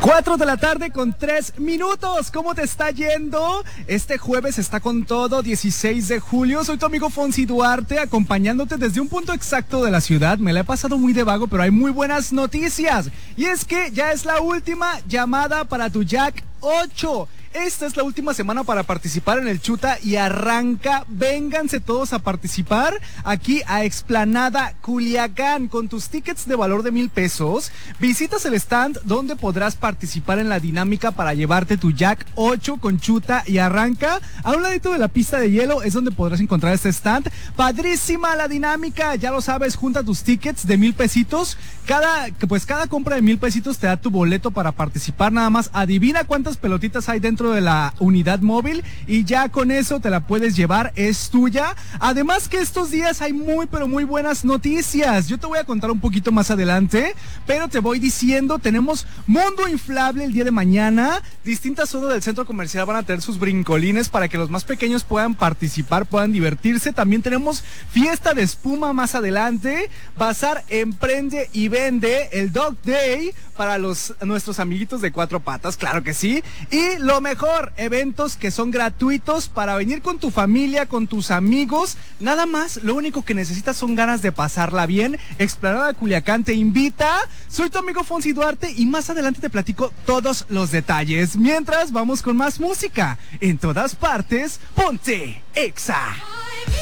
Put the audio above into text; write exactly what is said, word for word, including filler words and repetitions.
Cuatro de la tarde con tres minutos. ¿Cómo te está yendo? Este jueves está con todo, dieciséis de julio. Soy tu amigo Fonsi Duarte, acompañándote desde un punto exacto de la ciudad. Me la he pasado muy de vago, pero hay muy buenas noticias. Y es que ya es la última llamada para tu Jack ocho. Esta es la última semana para participar en el Chuta y Arranca. Vénganse todos a participar aquí a Explanada Culiacán con tus tickets de valor de mil pesos. Visitas el stand donde podrás participar en la dinámica para llevarte tu Jack ocho con Chuta y Arranca. A un ladito de la pista de hielo es donde podrás encontrar este stand. Padrísima la dinámica, ya lo sabes, junta tus tickets de mil pesitos. Cada, pues cada compra de mil pesitos te da tu boleto para participar. Nada más adivina cuántas pelotitas hay dentro de la unidad móvil y ya con eso te la puedes llevar, es tuya. Además que estos días hay muy pero muy buenas noticias. Yo te voy a contar un poquito más adelante, pero te voy diciendo, tenemos mundo inflable el día de mañana. Distintas zonas del centro comercial van a tener sus brincolines para que los más pequeños puedan participar, puedan divertirse. También tenemos fiesta de espuma más adelante. Bazar Emprende y Vende, el Dog Day para los nuestros amiguitos de cuatro patas, claro que sí. Y lo mejor, eventos que son gratuitos para venir con tu familia, con tus amigos. Nada más, lo único que necesitas son ganas de pasarla bien. Explanada Culiacán te invita. Soy tu amigo Fonsi Duarte y más adelante te platico todos los detalles. Mientras, vamos con más música. En todas partes, ponte Exa.